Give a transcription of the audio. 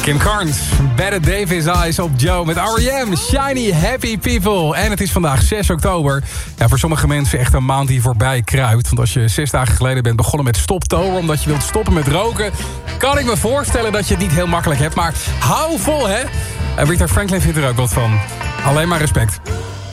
Kim Carnes, Better Davis Eyes op Joe met R.E.M. Shiny Happy People. En het is vandaag 6 oktober. Ja, voor sommige mensen echt een maand die voorbij kruipt. Want als je 6 dagen geleden bent begonnen met stoptober, omdat je wilt stoppen met roken, kan ik me voorstellen dat je het niet heel makkelijk hebt. Maar hou vol, hè? Rita Franklin vindt er ook wat van. Alleen maar respect.